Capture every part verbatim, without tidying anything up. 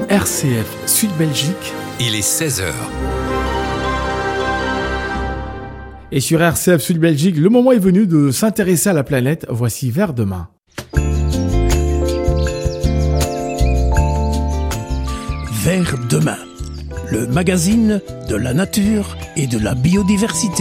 R C F Sud Belgique. Il est seize heures. Et sur R C F Sud Belgique, le moment est venu de s'intéresser à la planète. Voici Vers demain. Vers demain, le magazine de la nature et de la biodiversité.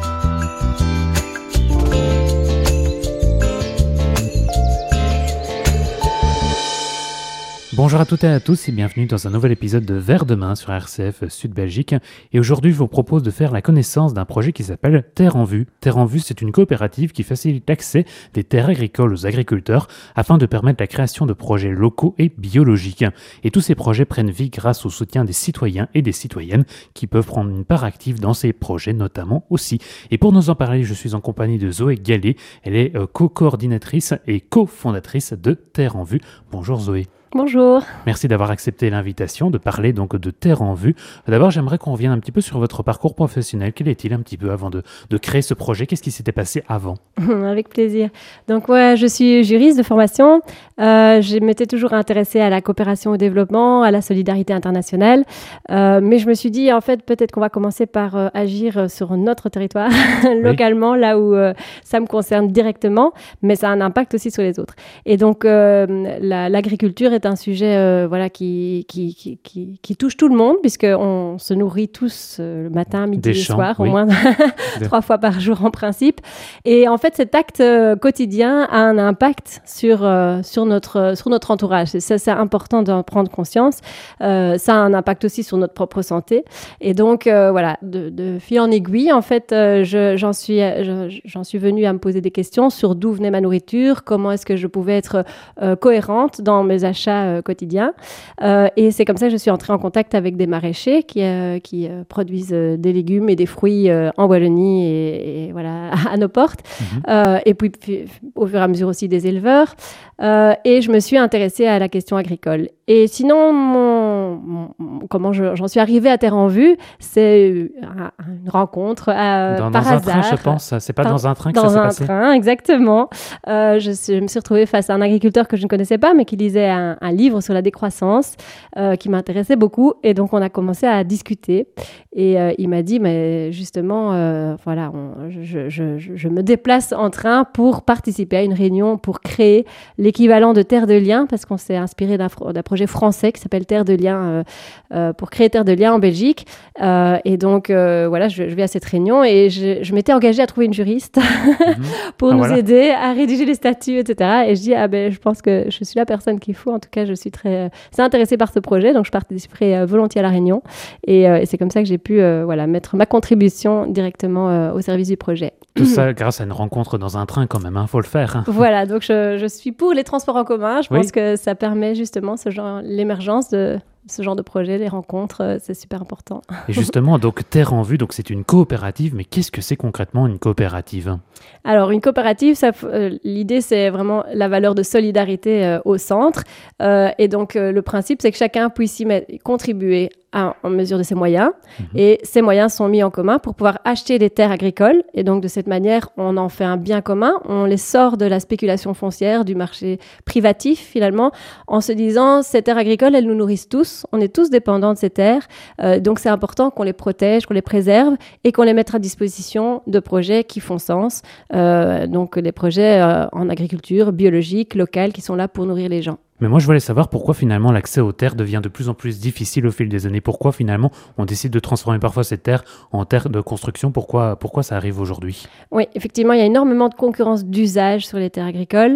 Bonjour à toutes et à tous et bienvenue dans un nouvel épisode de Vers demain sur R C F Sud Belgique. Et aujourd'hui, je vous propose de faire la connaissance d'un projet qui s'appelle Terre en Vue. Terre en Vue, c'est une coopérative qui facilite l'accès des terres agricoles aux agriculteurs afin de permettre la création de projets locaux et biologiques. Et tous ces projets prennent vie grâce au soutien des citoyens et des citoyennes qui peuvent prendre une part active dans ces projets notamment aussi. Et pour nous en parler, je suis en compagnie de Zoé Gallet. Elle est co-coordinatrice et cofondatrice de Terre en Vue. Bonjour Zoé. Bonjour. Merci d'avoir accepté l'invitation de parler donc de Terre en Vue. D'abord, j'aimerais qu'on revienne un petit peu sur votre parcours professionnel. Quel est-il un petit peu avant de, de créer ce projet? Qu'est-ce qui s'était passé avant? Avec plaisir. Donc, ouais, je suis juriste de formation. Euh, je m'étais toujours intéressée à la coopération au développement, à la solidarité internationale. Euh, mais je me suis dit, en fait, peut-être qu'on va commencer par euh, agir sur notre territoire, localement, oui. Là où euh, ça me concerne directement, mais ça a un impact aussi sur les autres. Et donc, euh, la, l'agriculture est un sujet euh, voilà, qui, qui, qui, qui, qui touche tout le monde, puisqu'on se nourrit tous euh, le matin, midi Des et champs, soir, oui. au moins trois fois par jour en principe. Et en fait, cet acte euh, quotidien a un impact sur, euh, sur, notre, sur notre entourage. C'est, ça, c'est important d'en prendre conscience. Euh, ça a un impact aussi sur notre propre santé. Et donc, euh, voilà, de, de fil en aiguille, en fait, euh, je, j'en, suis, je, j'en suis venue à me poser des questions sur d'où venait ma nourriture, comment est-ce que je pouvais être euh, cohérente dans mes achats Euh, quotidien. Euh, et c'est comme ça que je suis entrée en contact avec des maraîchers qui, euh, qui euh, produisent euh, des légumes et des fruits euh, en Wallonie et, et voilà, à, à nos portes. Mm-hmm. Euh, et puis, puis, au fur et à mesure aussi des éleveurs. Euh, et je me suis intéressée à la question agricole. Et sinon, mon, mon, comment je, j'en suis arrivée à Terre en Vue, c'est une rencontre euh, dans, par dans hasard. un train, je pense. C'est pas dans, dans un train que dans ça s'est un passé? Dans un train, exactement. Euh, je, je me suis retrouvée face à un agriculteur que je ne connaissais pas, mais qui lisait un, un livre sur la décroissance euh, qui m'intéressait beaucoup. Et donc, on a commencé à discuter. Et euh, il m'a dit, mais justement, euh, voilà, on, je, je, je, je me déplace en train pour participer à une réunion pour créer l'équivalent de Terre de Liens, parce qu'on s'est inspiré d'un, d'un projet français qui s'appelle Terre de Liens, euh, euh, pour créer Terre de Liens en Belgique. Euh, et donc, euh, voilà, je, je vais à cette réunion et je, je m'étais engagée à trouver une juriste mmh. pour ah, nous voilà. aider à rédiger les statuts, et cetera. Et je dis, ah ben, je pense que je suis la personne qu'il faut. En tout cas, je suis très, très intéressée par ce projet, donc je participerai euh, volontiers à la réunion. Et, euh, et c'est comme ça que j'ai pu euh, voilà, mettre ma contribution directement euh, au service du projet. Tout ça grâce à une rencontre dans un train quand même, il hein, faut le faire. Hein. Voilà, donc je, je suis pour les transports en commun. Je oui. pense que ça permet justement ce genre, l'émergence de ce genre de projet, les rencontres, c'est super important. Et justement, donc Terre en Vue, donc c'est une coopérative, mais qu'est-ce que c'est concrètement une coopérative? Alors, une coopérative, ça, euh, l'idée, c'est vraiment la valeur de solidarité euh, au centre. Euh, et donc, euh, le principe, c'est que chacun puisse y mettre, contribuer à, en mesure de ses moyens. Mmh. Et ces moyens sont mis en commun pour pouvoir acheter des terres agricoles. Et donc, de cette manière, on en fait un bien commun. On les sort de la spéculation foncière, du marché privatif, finalement, en se disant, ces terres agricoles, elles nous nourrissent tous. On est tous dépendants de ces terres. Euh, donc, c'est important qu'on les protège, qu'on les préserve et qu'on les mette à disposition de projets qui font sens. Euh, donc, des projets euh, en agriculture, biologique, locale, qui sont là pour nourrir les gens. Mais moi, je voulais savoir pourquoi finalement l'accès aux terres devient de plus en plus difficile au fil des années. Pourquoi finalement on décide de transformer parfois ces terres en terres de construction? Pourquoi, pourquoi ça arrive aujourd'hui? Oui, effectivement, il y a énormément de concurrence d'usage sur les terres agricoles.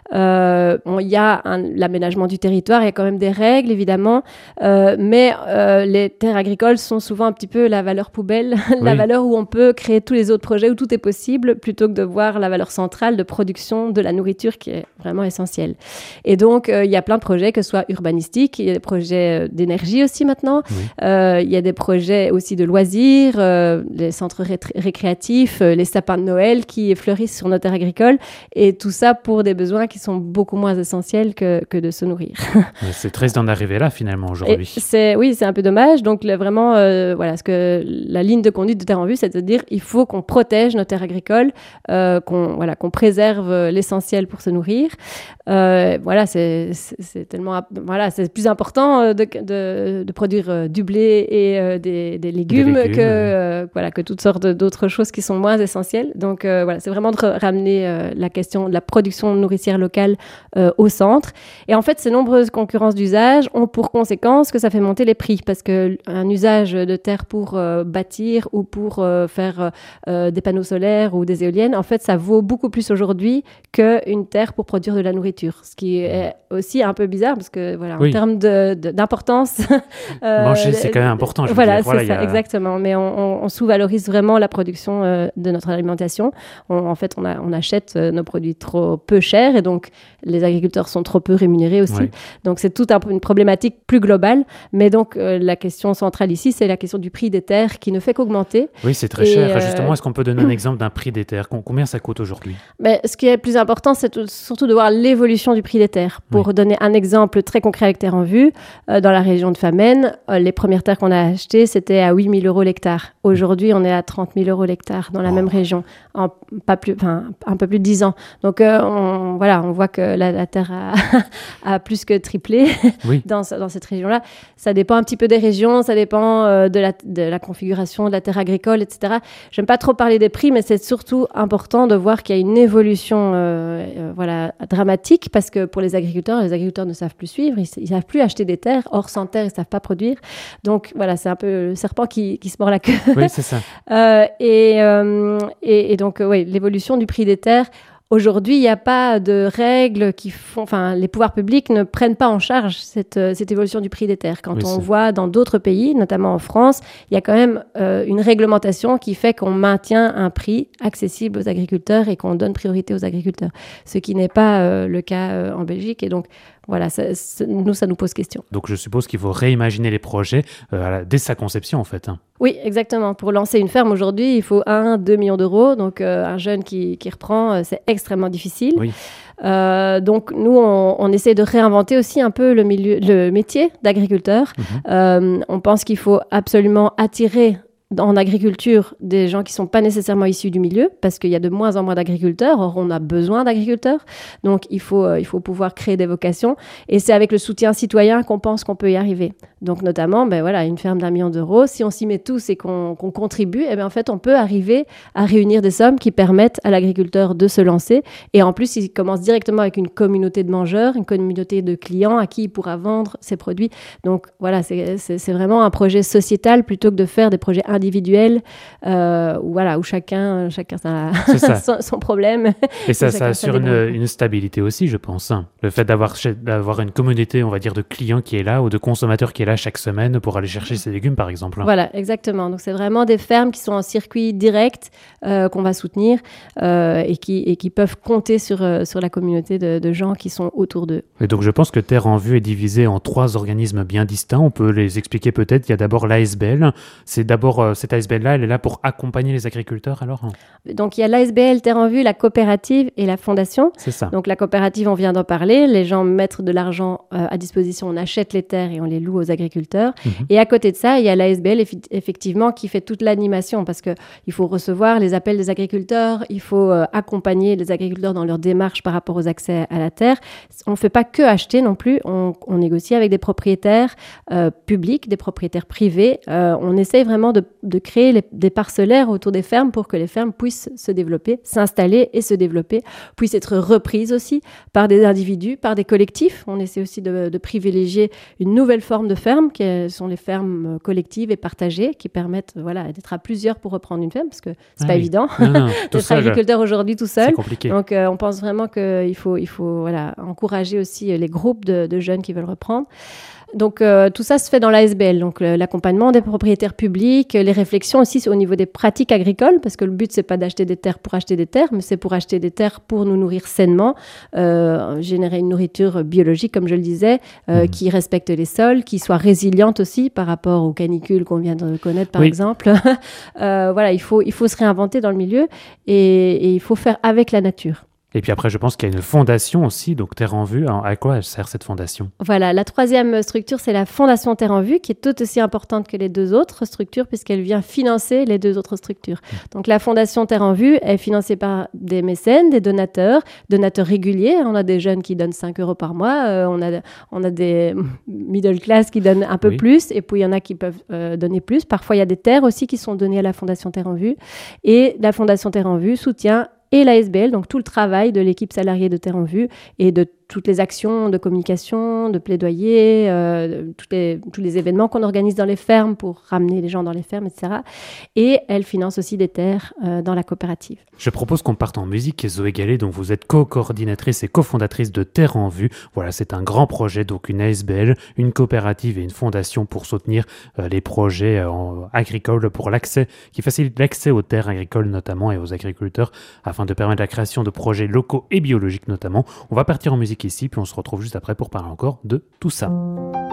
Euh, bon, il y a un, l'aménagement du territoire, il y a quand même des règles, évidemment. Euh, mais euh, les terres agricoles sont souvent un petit peu la valeur poubelle, la oui. valeur où on peut créer tous les autres projets, où tout est possible, plutôt que de voir la valeur centrale de production de la nourriture qui est vraiment essentielle. Et donc, euh, il y a plein de projets, que ce soit urbanistiques, il y a des projets d'énergie aussi maintenant, oui. euh, il y a des projets aussi de loisirs, euh, les centres ré- récréatifs, euh, les sapins de Noël qui fleurissent sur nos terres agricoles, et tout ça pour des besoins qui sont beaucoup moins essentiels que, que de se nourrir. C'est triste d'en arriver là finalement aujourd'hui. Et c'est, oui, c'est un peu dommage. Donc le, vraiment, euh, voilà, ce que la ligne de conduite de Terre en Vue, c'est de dire il faut qu'on protège nos terres agricoles, euh, qu'on, voilà, qu'on préserve l'essentiel pour se nourrir. Euh, voilà, c'est c'est, c'est tellement, voilà, c'est plus important de, de, de produire du blé et euh, des, des, légumes des légumes que, euh, voilà, que toutes sortes d'autres choses qui sont moins essentielles. Donc euh, voilà, c'est vraiment de ramener euh, la question de la production nourricière locale euh, au centre. Et en fait, ces nombreuses concurrences d'usage ont pour conséquence que ça fait monter les prix, parce qu'un usage de terre pour euh, bâtir ou pour euh, faire euh, des panneaux solaires ou des éoliennes, en fait, ça vaut beaucoup plus aujourd'hui qu'une terre pour produire de la nourriture. Ce qui est aussi un peu bizarre, parce que voilà, oui. en termes de, de, d'importance... euh, Manger, c'est quand même important, je voilà, veux dire. Voilà, c'est ça, a... exactement. Mais on, on, on sous-valorise vraiment la production euh, de notre alimentation. On, en fait, on, a, on achète euh, nos produits trop peu chers, et donc les agriculteurs sont trop peu rémunérés aussi. Oui. Donc, c'est toute un, une problématique plus globale. Mais donc, euh, la question centrale ici, c'est la question du prix des terres qui ne fait qu'augmenter. Oui, c'est très et, cher. Euh... Justement, est-ce qu'on peut donner un exemple d'un prix des terres ? Combien ça coûte aujourd'hui ? Mais ce qui est plus important, c'est tout, surtout de voir l'évolution du prix des terres. Pour oui. donner un exemple très concret avec Terre en Vue, euh, dans la région de Famenne, euh, les premières terres qu'on a achetées, c'était à huit mille euros l'hectare. Aujourd'hui, on est à trente mille euros l'hectare dans la oh. même région, en pas plus, enfin, un peu plus de dix ans. Donc, euh, on, voilà, on voit que la, la terre a, a plus que triplé oui. dans, dans cette région-là. Ça dépend un petit peu des régions, ça dépend euh, de, la, de la configuration de la terre agricole, et cetera. J'aime pas trop parler des prix, mais c'est surtout important de voir qu'il y a une évolution euh, euh, voilà, dramatique, parce que pour les agriculteurs, les agriculteurs ne savent plus suivre, ils ne savent plus acheter des terres. Or, sans terre, ils ne savent pas produire. Donc, voilà, c'est un peu le serpent qui, qui se mord la queue. Oui, c'est ça. euh, et, euh, et, et donc, euh, oui, l'évolution du prix des terres. Aujourd'hui, il n'y a pas de règles qui font... Enfin, les pouvoirs publics ne prennent pas en charge cette, cette évolution du prix des terres. Quand oui, on c'est... voit dans d'autres pays, notamment en France, il y a quand même euh, une réglementation qui fait qu'on maintient un prix accessible aux agriculteurs et qu'on donne priorité aux agriculteurs. Ce qui n'est pas euh, le cas euh, en Belgique. Et donc, voilà, ça, nous, ça nous pose question. Donc, je suppose qu'il faut réimaginer les projets euh, dès sa conception, en fait. Hein. Oui, exactement. Pour lancer une ferme aujourd'hui, il faut un à deux millions d'euros. Donc, euh, un jeune qui, qui reprend, euh, c'est extrêmement difficile. Oui. Euh, donc, nous, on, on essaie de réinventer aussi un peu le, milieu, le métier d'agriculteur. Mmh. Euh, on pense qu'il faut absolument attirer en agriculture des gens qui ne sont pas nécessairement issus du milieu, parce qu'il y a de moins en moins d'agriculteurs. Or, on a besoin d'agriculteurs. Donc, il faut, euh, il faut pouvoir créer des vocations. Et c'est avec le soutien citoyen qu'on pense qu'on peut y arriver. Donc, notamment, ben voilà, une ferme d'un million d'euros, si on s'y met tous et qu'on, qu'on contribue, eh bien, en fait, on peut arriver à réunir des sommes qui permettent à l'agriculteur de se lancer. Et en plus, il commence directement avec une communauté de mangeurs, une communauté de clients à qui il pourra vendre ses produits. Donc, voilà, c'est, c'est, c'est vraiment un projet sociétal plutôt que de faire des projets individuels euh, où, voilà, où chacun, chacun a son, son problème. Et ça, ça assure une, une stabilité aussi, je pense. Hein. Le fait d'avoir, d'avoir une communauté, on va dire, de clients qui est là ou de consommateurs qui est là chaque semaine pour aller chercher ses légumes, par exemple. Voilà, exactement. Donc, c'est vraiment des fermes qui sont en circuit direct euh, qu'on va soutenir euh, et, qui, et qui peuvent compter sur, euh, sur la communauté de, de gens qui sont autour d'eux. Et donc, je pense que Terre en Vue est divisée en trois organismes bien distincts. On peut les expliquer peut-être. Il y a d'abord l'A S B L. C'est d'abord, euh, cette A S B L-là, elle est là pour accompagner les agriculteurs, alors hein. Donc, il y a l'A S B L, Terre en Vue, la coopérative et la fondation. C'est ça. Donc, la coopérative, on vient d'en parler. Les gens mettent de l'argent euh, à disposition. On achète les terres et on les loue aux agriculteurs. Mmh. Et à côté de ça, il y a l'A S B L, eff- effectivement, qui fait toute l'animation parce qu'il faut recevoir les appels des agriculteurs, il faut euh, accompagner les agriculteurs dans leur démarche par rapport aux accès à la terre. On ne fait pas que acheter non plus, on, on négocie avec des propriétaires euh, publics, des propriétaires privés. Euh, on essaye vraiment de, de créer les, des parcellaires autour des fermes pour que les fermes puissent se développer, s'installer et se développer, puissent être reprises aussi par des individus, par des collectifs. On essaie aussi de, de privilégier une nouvelle forme de ferme, qui sont les fermes collectives et partagées, qui permettent voilà, d'être à plusieurs pour reprendre une ferme, parce que c'est ah pas oui. évident non, non, d'être seul, agriculteur aujourd'hui tout seul. C'est compliqué. Donc, euh, on pense vraiment qu'il faut, il faut voilà, encourager aussi les groupes de, de jeunes qui veulent reprendre. Donc, euh, tout ça se fait dans l'A S B L, donc le, l'accompagnement des propriétaires publics, les réflexions aussi au niveau des pratiques agricoles, parce que le but, c'est pas d'acheter des terres pour acheter des terres, mais c'est pour acheter des terres pour nous nourrir sainement, euh, générer une nourriture biologique, comme je le disais, euh, mmh. qui respecte les sols, qui soit résiliente aussi par rapport aux canicules qu'on vient de connaître, par oui. exemple. euh, voilà, il faut, il faut se réinventer dans le milieu et, et il faut faire avec la nature. Et puis après, je pense qu'il y a une fondation aussi, donc Terre en Vue. Alors, à quoi elle sert cette fondation ? Voilà, la troisième structure, c'est la Fondation Terre en Vue, qui est tout aussi importante que les deux autres structures, puisqu'elle vient financer les deux autres structures. Donc la Fondation Terre en Vue est financée par des mécènes, des donateurs, donateurs réguliers. On a des jeunes qui donnent cinq euros par mois, euh, on, a, on a des middle class qui donnent un peu oui. plus, et puis il y en a qui peuvent euh, donner plus. Parfois, il y a des terres aussi qui sont données à la Fondation Terre en Vue. Et la Fondation Terre en Vue soutient et l'A S B L, donc tout le travail de l'équipe salariée de Terre en Vue et de toutes les actions de communication, de plaidoyer, euh, tous les, tous les événements qu'on organise dans les fermes pour ramener les gens dans les fermes, et cetera. Et elle finance aussi des terres euh, dans la coopérative. Je propose qu'on parte en musique. Zoé Gallet, donc vous êtes co-coordinatrice et cofondatrice de Terre en Vue. Voilà, c'est un grand projet, donc une A S B L, une coopérative et une fondation pour soutenir euh, les projets euh, agricoles, pour l'accès, qui facilite l'accès aux terres agricoles notamment et aux agriculteurs, afin de permettre la création de projets locaux et biologiques notamment. On va partir en musique ici, puis on se retrouve juste après pour parler encore de tout ça.